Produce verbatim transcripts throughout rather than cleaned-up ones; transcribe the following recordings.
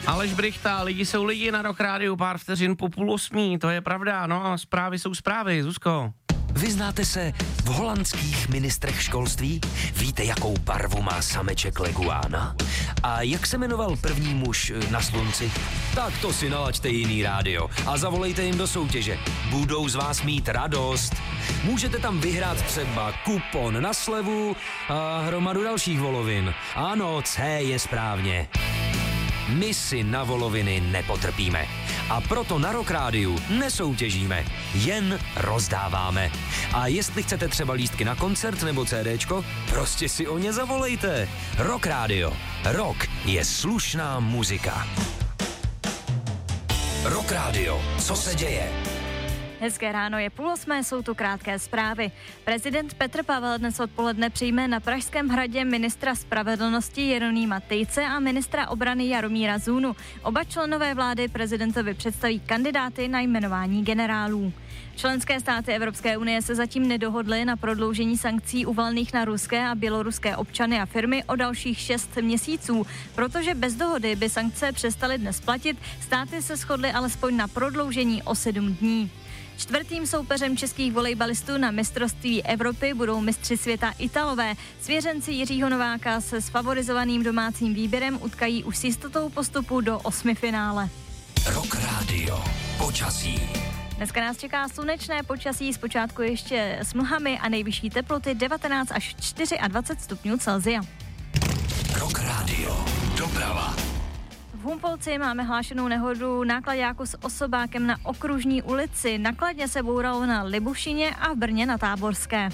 Aleš Brychta, lidi jsou lidi na Rock Rádiu, pár vteřin po půl osmí, to je pravda, no, zprávy jsou zprávy, Zuzko. Vyznáte se v holandských ministrech školství? Víte, jakou barvu má sameček leguána? A jak se jmenoval první muž na slunci? Tak to si nalaďte jiný rádio a zavolejte jim do soutěže. Budou z vás mít radost. Můžete tam vyhrát třeba kupon na slevu a hromadu dalších volovin. Ano, C je správně. My si na voloviny nepotrpíme. A proto na Rock Rádiu nesoutěžíme, jen rozdáváme. A jestli chcete třeba lístky na koncert nebo CDčko, prostě si o ně zavolejte. Rock Rádio. Rock je slušná muzika. Rock Rádio. Co se děje? Hezké ráno, je půl osmé, jsou tu krátké zprávy. Prezident Petr Pavel dnes odpoledne přijme na Pražském hradě ministra spravedlnosti Jeronýma Tejce a ministra obrany Jaromíra Zůnu. Oba členové vlády prezidentovi představí kandidáty na jmenování generálů. Členské státy Evropské unie se zatím nedohodly na prodloužení sankcí uvalených na ruské a běloruské občany a firmy o dalších šest měsíců. Protože bez dohody by sankce přestaly dnes platit, státy se shodly alespoň na prodloužení o sedm dní. Čtvrtým soupeřem českých volejbalistů na mistrovství Evropy budou mistři světa Italové. Svěřenci Jiřího Nováka se s favorizovaným domácím výběrem utkají už s jistotou postupu do osmifinále. Rock Radio. Počasí. Dneska nás čeká slunečné počasí, zpočátku ještě s mlhami a nejvyšší teploty devatenáct až dvacet čtyři stupňů Celsia. Rock Radio. Doprava. V Humpolci máme hlášenou nehodu náklaďáku s osobákem na Okružní ulici. Na Kladně se bouralo na Libušině a v Brně na Táborské.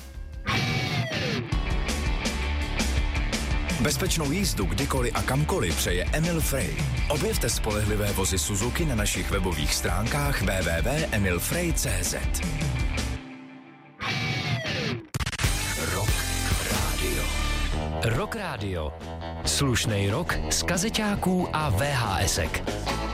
Bezpečnou jízdu kdykoliv a kamkoliv přeje Emil Frey. Objevte spolehlivé vozy Suzuki na našich webových stránkách w w w tečka emil frey tečka c z. Rock Radio. Rock Radio. Slušnej rock z kazeťáků a vé há esek.